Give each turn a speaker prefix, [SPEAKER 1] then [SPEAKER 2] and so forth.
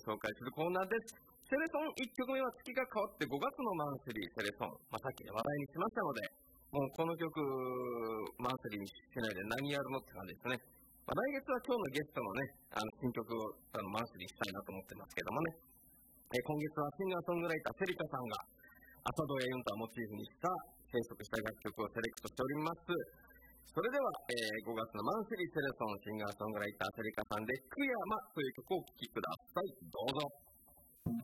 [SPEAKER 1] 紹介するコーナーです。セレソン1曲目は月が変わって5月のマンスリーセレソン、さっき話題にしましたので、もうこの曲マンスリーにしないで何やるのって感じですね。来月は今日のゲストのね、新曲をマンスリーしたいなと思ってますけどもね。今月はシンガーソングライターセリカさんが朝ドヤユンタをモチーフにした制作した楽曲をセレクトしております。それでは、5月のマンスリーセレソンシンガーソングライターセリカさんで「悔やま」という曲をお聴きください。どうぞ。